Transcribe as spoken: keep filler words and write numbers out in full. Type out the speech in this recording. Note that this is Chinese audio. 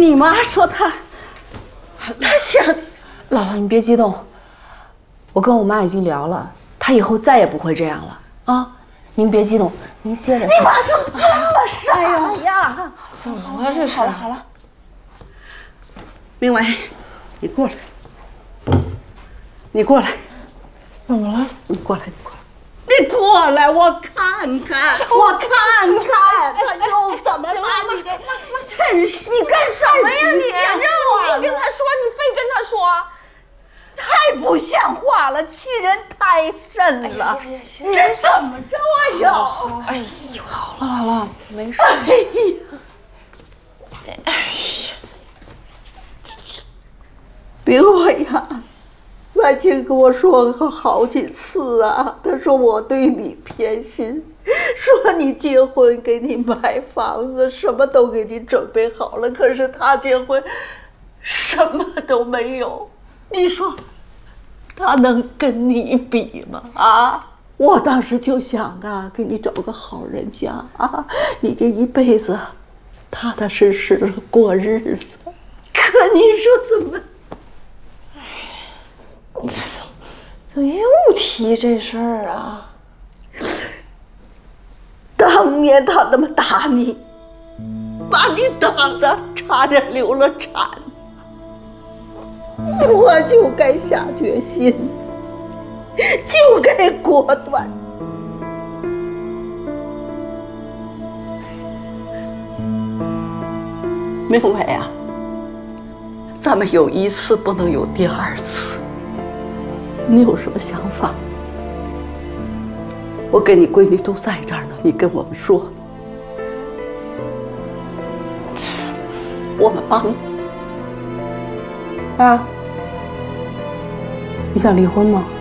你妈说她，她想…… 姥姥，你别激动，我跟我妈已经聊了，她以后再也不会这样了啊！您别激动，您歇着。 你妈怎么这么傻呀？ 怎么了这是？好了好了， 明伟，你过来，你过来， 怎么了？ 你过来，你过来。 你过来，我看看，我看看，他又怎么把你给？真是你干什么呀你？让我不跟他说，你非跟他说，太不像话了，欺人太甚了！你怎么着啊？又？ 哎呦，好了好了，没事。 哎呀，哎呀，明伟呀！ 万青跟我说过好几次啊，他说我对你偏心，说你结婚给你买房子，什么都给你准备好了，可是他结婚什么都没有，你说他能跟你比吗？啊！我当时就想啊，给你找个好人家啊，你这一辈子踏踏实实的过日子，可你说怎么？ 怎么又提这事儿啊？ 当年他那么打你，把你打的差点流了产，我就该下决心，就该果断。明伟啊，咱们有一次不能有第二次。 你有什么想法？我跟你闺女都在这儿呢，你跟我们说，我们帮你。 爸，你想离婚吗？